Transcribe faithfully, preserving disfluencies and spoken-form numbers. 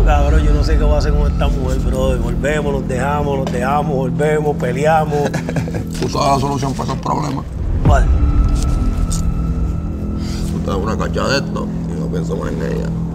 cabrón, yo no sé qué voy a hacer con esta mujer, brother. Volvemos, nos dejamos, nos dejamos, volvemos, peleamos. ¿Tú sabes la solución para esos problemas? ¿Cuál? Tú te das una cacha de esto y no pienso más en ella.